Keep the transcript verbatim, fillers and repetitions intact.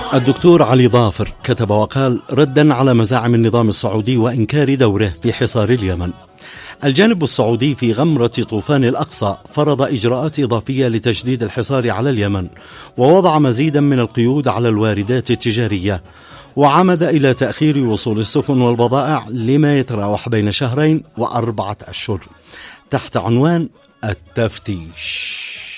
الدكتور علي ظافر كتب وقال ردا على مزاعم النظام السعودي وإنكار دوره في حصار اليمن: الجانب السعودي في غمرة طوفان الأقصى فرض إجراءات إضافية لتشديد الحصار على اليمن، ووضع مزيدا من القيود على الواردات التجارية، وعمد إلى تأخير وصول السفن والبضائع لما يتراوح بين شهرين وأربعة أشهر تحت عنوان التفتيش.